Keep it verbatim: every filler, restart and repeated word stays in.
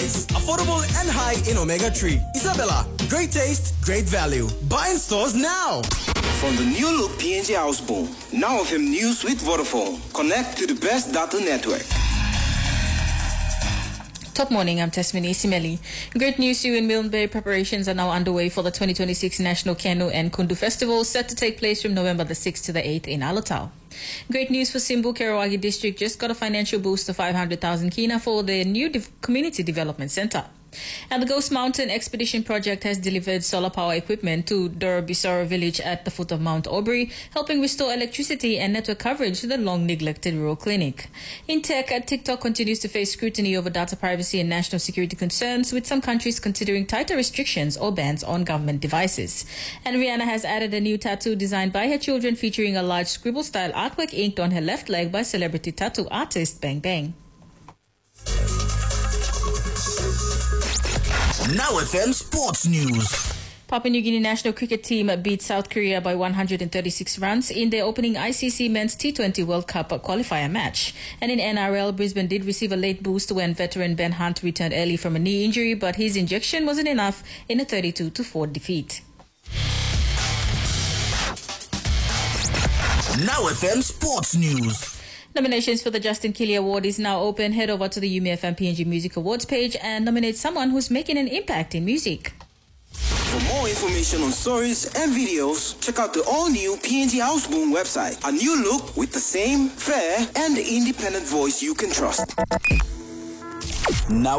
price. Affordable and high in omega three. Isabella, great taste, great value. Buy in stores now. From the new look P N G Houseboom, now of him news with Vodafone. Connect to the best data network. Top morning, I'm Tesmini Simeli. Great news to you in Milne Bay. Preparations are now underway for the twenty twenty-six National Canoe and Kundu Festival, set to take place from November the sixth to the eighth in Alotau. Great news for Simbu Kerawagi District, just got a financial boost of five hundred thousand kina for their new de- Community Development Center. And the Ghost Mountain Expedition Project has delivered solar power equipment to Dorabisoro village at the foot of Mount Aubrey, helping restore electricity and network coverage to the long-neglected rural clinic. In tech, TikTok continues to face scrutiny over data privacy and national security concerns, with some countries considering tighter restrictions or bans on government devices. And Rihanna has added a new tattoo designed by her children, featuring a large scribble-style artwork inked on her left leg by celebrity tattoo artist Bang Bang. Now F M Sports News. Papua New Guinea national cricket team beat South Korea by one hundred thirty-six runs in their opening I C C Men's T twenty World Cup qualifier match. And in N R L, Brisbane did receive a late boost when veteran Ben Hunt returned early from a knee injury, but his injection wasn't enough in a thirty-two to four defeat. Now F M Sports News. Nominations for the Justin Kelly Award is now open. Head over to the U M F M P N G Music Awards page and nominate someone who's making an impact in music. For more information on stories and videos, check out the all-new P N G Houseboom website. A new look with the same, fair, and independent voice you can trust. Now